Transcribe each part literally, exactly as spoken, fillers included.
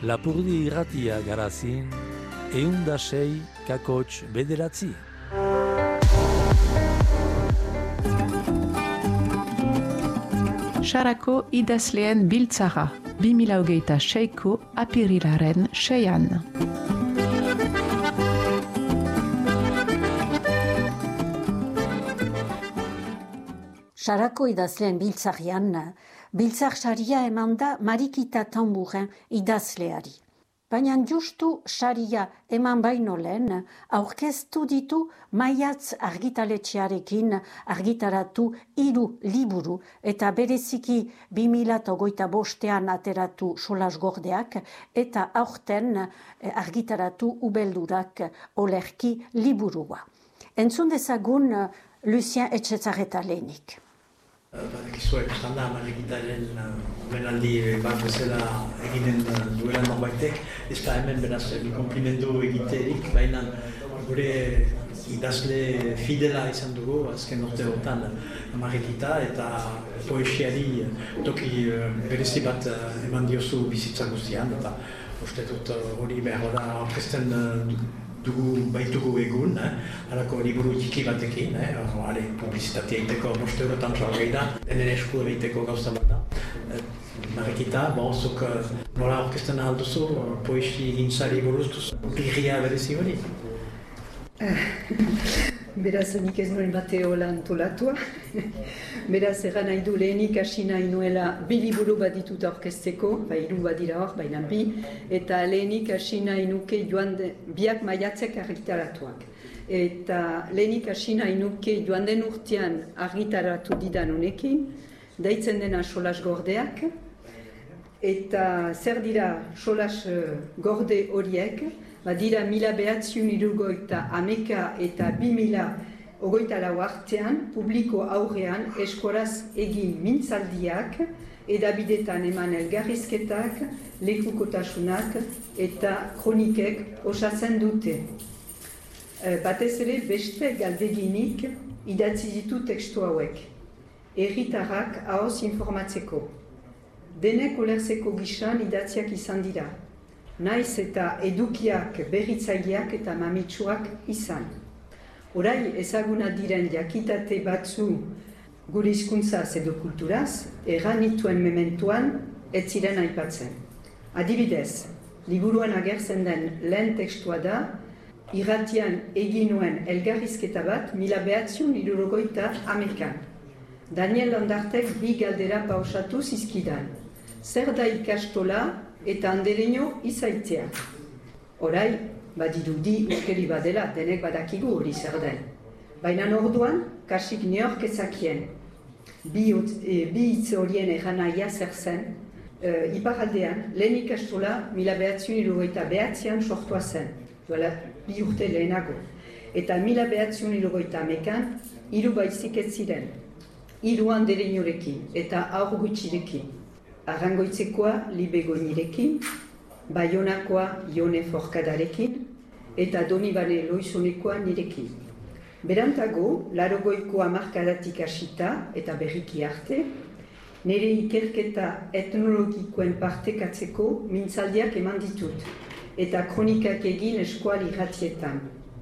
Lapurdi irratia garazin, eunda sei kakots bederatzi. Sarako idazleen biltzara, bi mila hogeita seiko apirilaren seian. Sarako idazleen biltzarian, biltzar saria eman da Marikita Tamburen idazleari. Baina justu saria eman baino lehen, aurkeztu ditu Maiatz argitaletxearekin argitaratu hiru liburu eta bereziki bi mila hogeita bostean ateratu Solasgordeak eta aurten argitaratu Ubeldurak olerki liburua. Entzun dezagun Lucien Etxezarreta lehenik. Badakizue, bestan da, Marikitaren omenaldi bat bezala eginen duela norbaitek, ez da hemen beraz konplimendu egiterik, baina gure idazle fidela izan dugu, azken urteotan Marikita eta poesiari toki berezi bat eman diozu bizitza guztian, eta uste dut hori behar da orkesten dugu baitugu egun, eh? Halako liburu txiki batekin, eh? Hale, publizitatea egiteko bost eurotan salgai da, denen esku egiteko gauza bat da. Eh, Marikita, bozuk nola orkesten alduzu, poesi gintzari buruz, birria berezi hori? Beraz, nik ez nuen bate hola antolatua. Beraz, erran nahi du lehenik hasi nahi nuela bi liburu bat ditut aurkezteko, ba hiru badira hor, baina bi, eta lehenik hasi nahi nuke joan de, biak maiatzek argitaratuak. Eta lehenik hasi nahi nuke joan den urtean argitaratu didan honekin, deitzen dena Solasgordeak, eta zer dira Solasgorde horiek, ba dira mila behatziun hirurogeita hameka eta bi mila hogeita lau artean, publiko aurrean eskoraz egin mintzaldiak, edabidetan eman elgarrizketak, lekukotasunak eta kronikek osatzen dute. E, batez ere beste galdeginik idatzi ditu tekstu hauek. Herritarrak ahoz informatzeko. Denek ulertzeko gisan idatziak izan dira. Naiz eta edukiak berritzaileak eta mamitsuak izan. Orai ezaguna diren jakitate batzu gure hizkuntzaz edo kulturaz, erranituen mementuan ez ziren aipatzen. Adibidez, liburuan agertzen den lehen tekstua da, irratian egin nuen elgarrizketa bat mila behatziun hirurogeita hamekan. Daniel Landartek bi galdera pausatu zizkidan. Zer da ikastola eta andereño izaitzea. Orai, badirudi uskeri badela, denek badakigu hori zer den. Baina orduan, kasik neork ezakien. Bi hitz horien erranaia zer zen, e, iparaldean, lehen ikastola mila behatziun hirurogeita behatzean sortua zen, duela bi urte lehenago. Eta mila behatziun hirurogeita hamekan, hiru baizik ez ziren. Hiru andereñorekin eta aur gutxirekin. Arrangoitzekoa Libegoinirekin, Baionakoa Jone Forkadarekin eta Donibane Loizonekoa nirekin. Berantago, laurogeiko hamarkadatik hasita eta berriki arte, nire ikerketa etnologikoen partekatzeko mintzaldiak eman ditut eta kronikak egin eskual irratietan.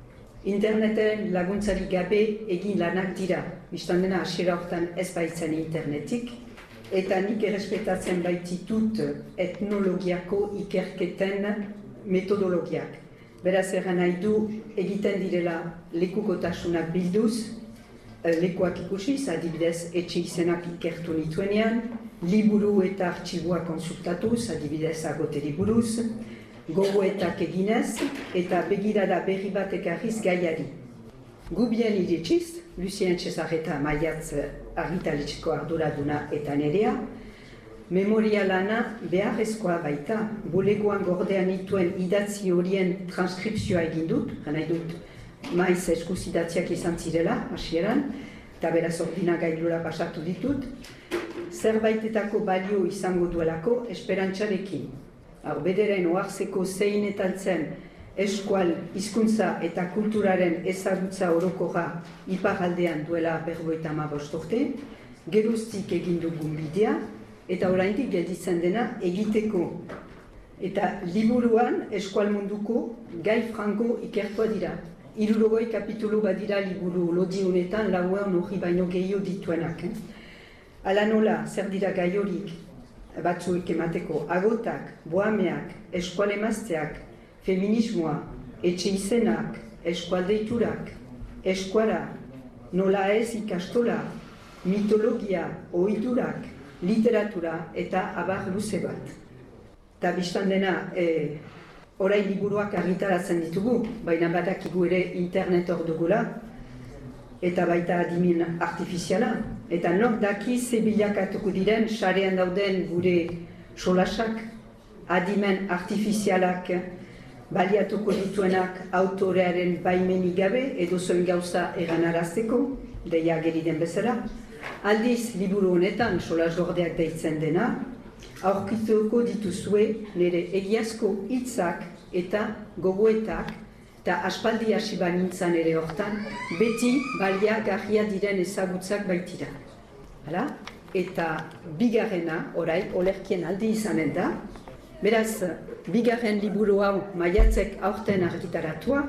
Interneten laguntzari gabe egin lanak dira, biztan dena hasiera hortan ez baitzen internetik, eta nik errespetatzen baititut etnologiako ikerketen metodologiak. Beraz erran nahi du egiten direla lekukotasunak bilduz, lekuak ikusiz, adibidez etxe izenak ikertu nituenean, liburu eta artxiboa konsultatuz, adibidez agoteri buruz, gogoetak eginez eta begirada berri bat ekarriz gaiari. Gubien iritsiz, Lucien Etxezarreta Maiatz argitaletxeko arduraduna eta nerea, memoria lana beharrezkoa baita, bulegoan gordean nituen idatzi horien transkripzioa egin dut, janai dut maiz eskuz idatziak izan zirela, hasieran, eta beraz ordinagailura pasatu ditut, zerbaitetako balio izango duelako esperantzarekin. Hau bederen oarzeko zeinetan zen eskual hizkuntza eta kulturaren ezagutza orokorra iparaldean duela berrogeita hamabost urte, geroztik egin dugun bidea, eta oraindik gelditzen dena egiteko. Eta liburuan eskual munduko gai frango ikertua dira. Hirurogei kapitulu badira liburu lodi honetan lauean hori baino gehiago dituenak. Eh? Hala nola, zer dira gai horik batzuek emateko, agotak, boameak, eskual emazteak, feminismoa, etxe izenak, eskual deiturak, eskuara, nola ez ikastola, mitologia, ohiturak, literatura eta abar luze bat. Eta biztan dena, e, orain liburuak argitaratzen ditugu, baina badakigu ere internet hor dugula, eta baita adimen artifiziala. Eta nok daki ze bilakatuko diren, sarean dauden gure solasak, adimen artifizialak baliatuko dituenak autorearen baimenik gabe, edo zoin gauza eranarazteko, deia geri den bezala. Aldiz, liburu honetan, solas gordeak deitzen dena, aurkituko dituzue nire egiazko hitzak eta gogoetak, eta aspaldi hasi banintzan ere hortan, beti baliagarria diren ezagutzak baitira. Hala? Eta bigarrena, orai, olerkien aldi izanen da, beraz, bigarren liburu hau maiatzek aurten argitaratua,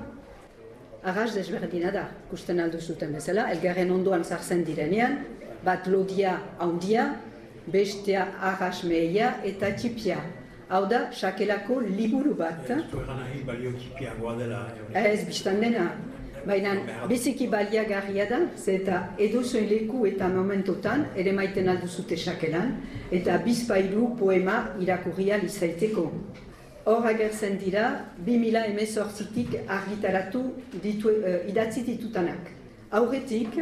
arras desberdina da, ikusten aldu zuten bezala, elgarren ondoan zartzen direnean, bat lodia handia, bestea arras meia eta txipia. Hau da, sakelako liburu bat. Ez du egan nahi balio txipiagoa dela. Ez, biztan dena. Baina biziki baliagarria da, ze eta edozoin leku eta momentotan ere maiten alduzute sakelan, eta bizpairu poema irakurria lizaiteko. Hor agertzen dira, bi mila hemezortzitik argitaratu ditu, uh, idatzi ditutanak. Aurretik,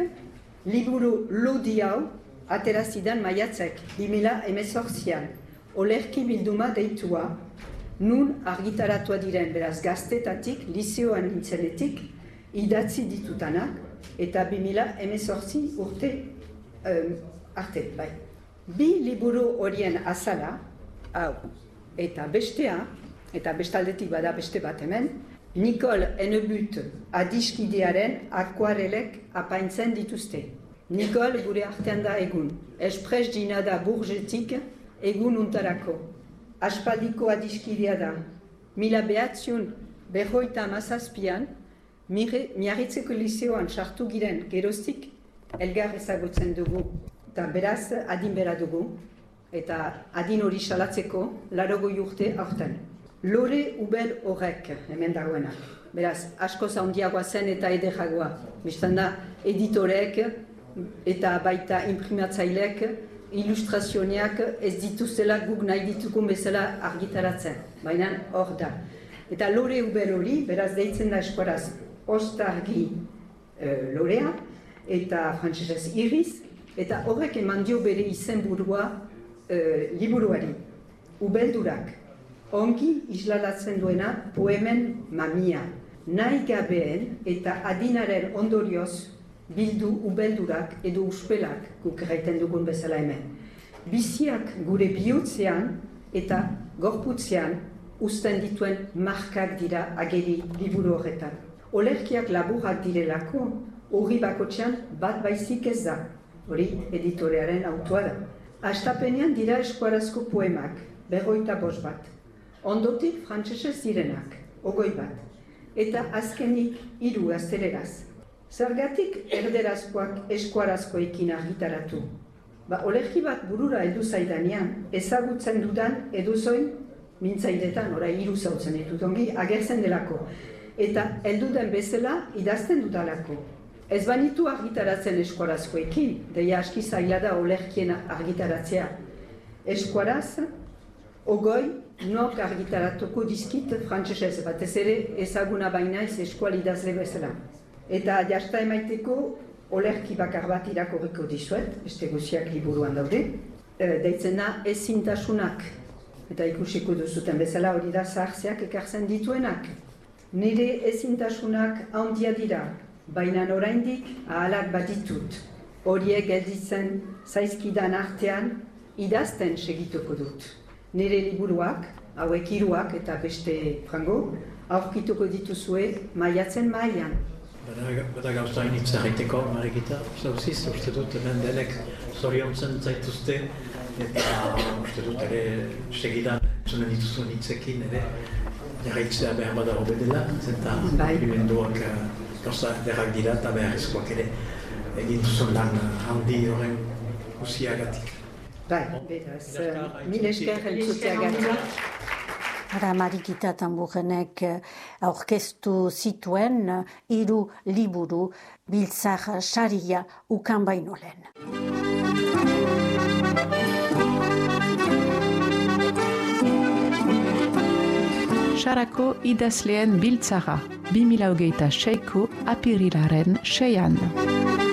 liburu lodi hau aterazidan maiatzek, bi mila hemezortzian. Olerki bilduma deitua, nun argitaratua diren beraz gaztetatik, liseoan nintzenetik, idatzi ditutanak, eta bi mila hemezortzi urte um, arte, bai. Bi liburu horien azala, hau, eta bestea, eta bestaldetik bada beste bat hemen, Nicole Hennebut adiskidearen akuarelek apaintzen dituzte. Nicole gure artean da egun, espres dina da burgetik, egun untarako. Aspaldiko adiskidea da. Mila behatziun berroita amazazpian, miarritzeko liseoan sartu giren geroztik, elgar ezagutzen dugu. Eta beraz, adin bera dugu. Eta adin hori salatzeko, larogoi urte aurten. Lore ubel horrek, hemen dagoenak. Beraz, asko zaundiagoa zen eta ederragoa. Bistan da, editorek eta baita imprimatzailek, ilustrazioak ez dituzela guk nahi ditukun bezala argitaratzen, baina hor da. Eta lore uber hori, beraz deitzen da eskuaraz, ostargi e, lorea, eta frantsesez iriz, eta horrek eman dio bere izenburua e, liburuari. Ubeldurak, ongi islalatzen duena poemen mamia, nahi gabeen eta adinaren ondorioz, bildu ubeldurak edo uspelak guk erraiten dugun bezala hemen. Biziak gure bihotzean eta gorputzean uzten dituen markak dira ageri liburu horretan. Olerkiak laburrak direlako, hori bakotxean bat baizik ez da, hori editorearen autua da. Astapenean dira eskuarazko poemak, berroita bost bat. Ondotik frantsesez direnak, ogoi bat. Eta azkenik hiru gazteleraz. Zergatik erderazkoak eskuarazkoekin argitaratu. Ba, olerki bat burura heldu zaidanean, ezagutzen dudan edozoin mintzaidetan, orai hiru zautzen ditut ongi, agertzen delako. Eta heldu den bezala idazten dudalako. Ez banitu argitaratzen eskuarazkoekin, deia aski zaila da olerkien argitaratzea. Eskuaraz, ogoi, nok argitaratuko dizkit frantsesez, batez ere ezaguna bainaiz eskual idazle bezala. Eta jasta emaiteko olerki bakar bat irakorriko dizuet, beste guziak liburuan daude, e, deitzen da ezintasunak. Eta ikusiko duzuten bezala hori da zahartzeak ekartzen dituenak. Nire ezintasunak handia dira, baina oraindik ahalak baditut. Horiek gelditzen zaizkidan artean idazten segituko dut. Nire liburuak, hauek hiruak eta beste frango, aurkituko dituzue maiatzen mailan. Bada gauza initza egiteko, Marikita, zauziz, uste dut hemen denek zoriontzen zaituzte, eta uste dut ere segidan Zuen dituzuen hitzekin ere, jarraitzea behar badago bedela, eta Bai. komplimenduak gauza derrak dira eta beharrezkoak ere egin duzun lan handi horren guziagatik. Bai, beraz, mil esker entzuteagatik. Ara Marikita Tamburenek aurkeztu zituen hiru liburu Biltzar saria ukan baino lehen. Sarako idazleen biltzara, bi mila hogeita seiko apirilaren seian.